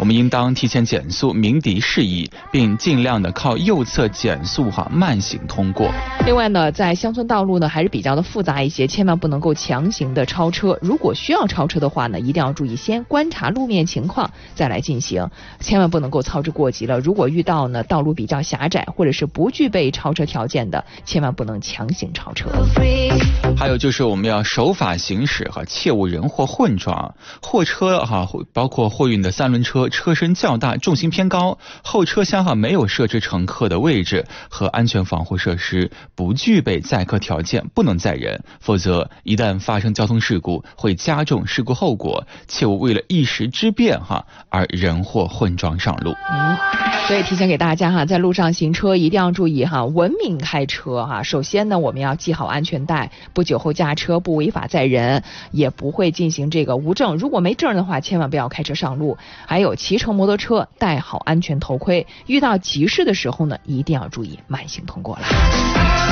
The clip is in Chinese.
我们应当提前减速，鸣笛示意，并尽量的靠右侧减速慢行通过。 另外呢，在乡村道路呢还是比较的复杂一些，千万不能够强行的超车。如果需要超车的话呢，一定要注意先观察路面情况再来进行，千万不能够操之过急了。如果遇到呢道路比较狭窄或者是不具备超车条件的，千万不能强行超车。 还有就是我们要守法行驶切勿人货混撞。货车包括货运的三轮车，车身较大，重心偏高，后车厢没有设置乘客的位置和安全防护设施，不具备载客条件，不能载人，否则一旦发生交通事故会加重事故后果，切勿为了一时之便而人货混撞上路。 所以提醒给大家在路上行车一定要注意文明开车首先呢，我们要系好安全带，不酒后驾车，不违法载人，也不会进行这个无证。如果没证的话，千万不要开车上路。还有骑乘摩托车戴好安全头盔，遇到急事的时候呢，一定要注意慢行通过了。